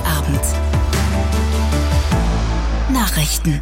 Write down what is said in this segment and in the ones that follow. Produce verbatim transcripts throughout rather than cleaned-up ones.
Abend. Nachrichten.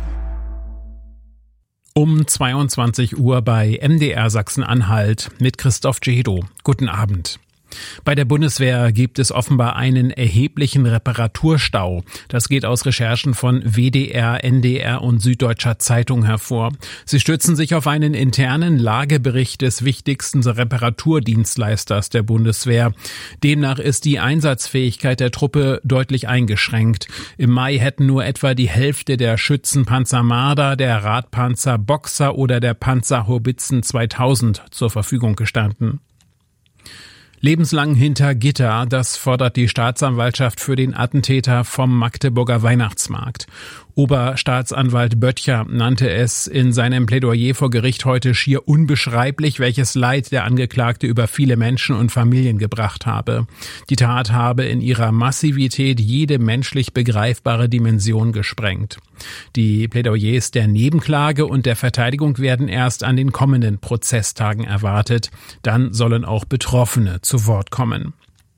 Um zweiundzwanzig Uhr bei M D R Sachsen-Anhalt mit Christoph Cedo. Guten Abend. Bei der Bundeswehr gibt es offenbar einen erheblichen Reparaturstau. Das geht aus Recherchen von W D R, N D R und Süddeutscher Zeitung hervor. Sie stützen sich auf einen internen Lagebericht des wichtigsten Reparaturdienstleisters der Bundeswehr. Demnach ist die Einsatzfähigkeit der Truppe deutlich eingeschränkt. Im Mai hätten nur etwa die Hälfte der Schützenpanzer Marder, der Radpanzer Boxer oder der Panzerhaubitzen zweitausend zur Verfügung gestanden. Lebenslang hinter Gitter, das fordert die Staatsanwaltschaft für den Attentäter vom Magdeburger Weihnachtsmarkt. Oberstaatsanwalt Böttcher nannte es in seinem Plädoyer vor Gericht heute schier unbeschreiblich, welches Leid der Angeklagte über viele Menschen und Familien gebracht habe. Die Tat habe in ihrer Massivität jede menschlich begreifbare Dimension gesprengt. Die Plädoyers der Nebenklage und der Verteidigung werden erst an den kommenden Prozesstagen erwartet. Dann sollen auch Betroffene zu Wort kommen.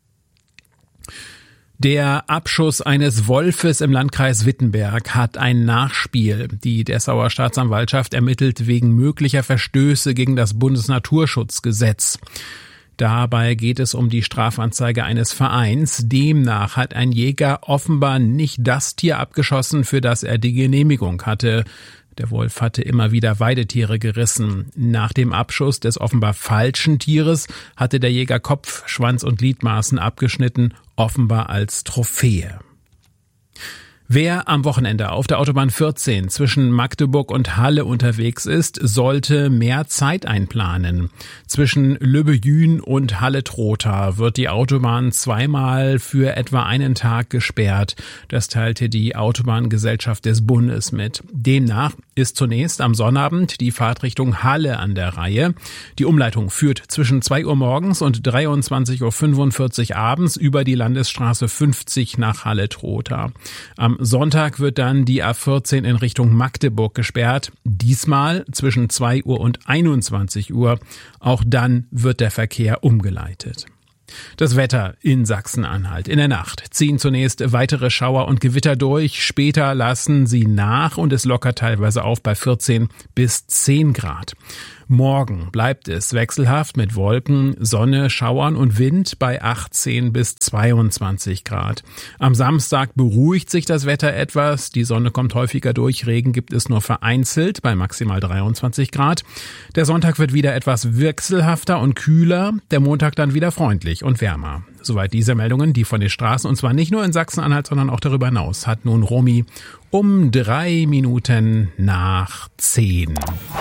Der Abschuss eines Wolfes im Landkreis Wittenberg hat ein Nachspiel. Die Dessauer Staatsanwaltschaft ermittelt wegen möglicher Verstöße gegen das Bundesnaturschutzgesetz. Dabei geht es um die Strafanzeige eines Vereins. Demnach hat ein Jäger offenbar nicht das Tier abgeschossen, für das er die Genehmigung hatte. Der Wolf hatte immer wieder Weidetiere gerissen. Nach dem Abschuss des offenbar falschen Tieres hatte der Jäger Kopf, Schwanz und Gliedmaßen abgeschnitten, offenbar als Trophäe. Wer am Wochenende auf der Autobahn vierzehn zwischen Magdeburg und Halle unterwegs ist, sollte mehr Zeit einplanen. Zwischen Lübbejün und Halle-Trotha wird die Autobahn zweimal für etwa einen Tag gesperrt. Das teilte die Autobahngesellschaft des Bundes mit. Demnach ist zunächst am Sonnabend die Fahrt Richtung Halle an der Reihe. Die Umleitung führt zwischen zwei Uhr morgens und dreiundzwanzig Uhr fünfundvierzig abends über die Landesstraße fünfzig nach Halle-Trotha. Am Sonntag wird dann die A vierzehn in Richtung Magdeburg gesperrt, diesmal zwischen zwei Uhr und einundzwanzig Uhr. Auch dann wird der Verkehr umgeleitet. Das Wetter in Sachsen-Anhalt. In der Nacht ziehen zunächst weitere Schauer und Gewitter durch, später lassen sie nach und es lockert teilweise auf bei vierzehn bis zehn Grad. Morgen bleibt es wechselhaft mit Wolken, Sonne, Schauern und Wind bei achtzehn bis zweiundzwanzig Grad. Am Samstag beruhigt sich das Wetter etwas, die Sonne kommt häufiger durch, Regen gibt es nur vereinzelt bei maximal dreiundzwanzig Grad. Der Sonntag wird wieder etwas wechselhafter und kühler, der Montag dann wieder freundlich und wärmer. Soweit diese Meldungen, die von den Straßen, und zwar nicht nur in Sachsen-Anhalt, sondern auch darüber hinaus, hat nun Romy um drei Minuten nach zehn.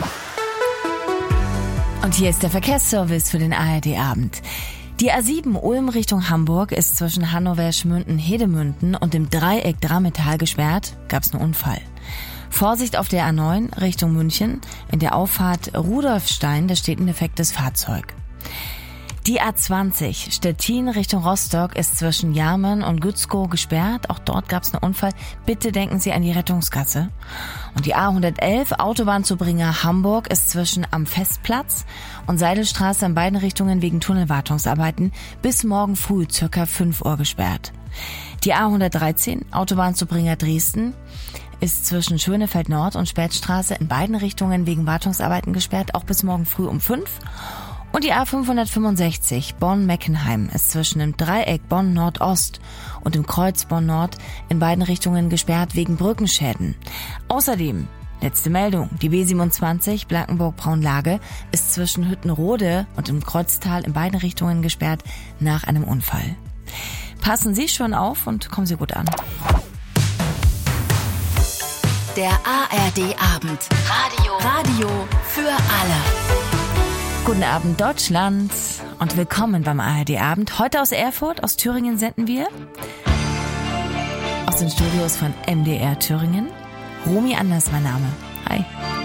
Und hier ist der Verkehrsservice für den A R D-Abend. Die A sieben Ulm Richtung Hamburg ist zwischen Hannover-Schmünden-Hedemünden und dem Dreieck Drammetal gesperrt. Gab's einen Unfall. Vorsicht auf der A neun Richtung München. In der Auffahrt Rudolfstein, da steht ein defektes Fahrzeug. Die A zwanzig Stettin Richtung Rostock ist zwischen Jarmen und Gützkow gesperrt. Auch dort gab es einen Unfall. Bitte denken Sie an die Rettungskasse. Und die A hundertelf Autobahnzubringer Hamburg ist zwischen am Festplatz und Seidelstraße in beiden Richtungen wegen Tunnelwartungsarbeiten bis morgen früh circa fünf Uhr gesperrt. Die A hundertdreizehn Autobahnzubringer Dresden ist zwischen Schönefeld Nord und Spätstraße in beiden Richtungen wegen Wartungsarbeiten gesperrt, auch bis morgen früh um fünf. Und die A fünfhundertfünfundsechzig Bonn-Meckenheim ist zwischen dem Dreieck Bonn-Nordost und dem Kreuz Bonn-Nord in beiden Richtungen gesperrt wegen Brückenschäden. Außerdem, letzte Meldung, die B siebenundzwanzig Blankenburg-Braunlage ist zwischen Hüttenrode und dem Kreuztal in beiden Richtungen gesperrt nach einem Unfall. Passen Sie schon auf und kommen Sie gut an. Der A R D-Abend. Radio. Radio für alle. Guten Abend Deutschland und willkommen beim A R D-Abend. Heute aus Erfurt, aus Thüringen senden wir. Aus den Studios von M D R Thüringen. Romy Anders mein Name. Hi.